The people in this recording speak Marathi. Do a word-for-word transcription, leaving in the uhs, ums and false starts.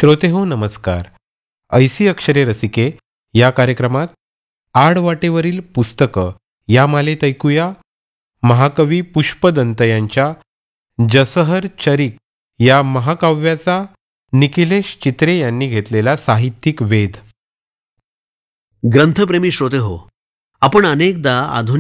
श्रोतेहो नमस्कार. ऐसी अक्षरे रसिके या कार्यक्रमात आडवाटेवरील पुस्तकं या मालेत ऐकूया महाकवी पुष्पदंत यांच्या जसहर चरिक या महाकाव्याचा निखिलेश चित्रे यांनी घेतलेला साहित्यिक वेध. ग्रंथप्रेमी श्रोते हो, आपण अनेकदा आधुनिक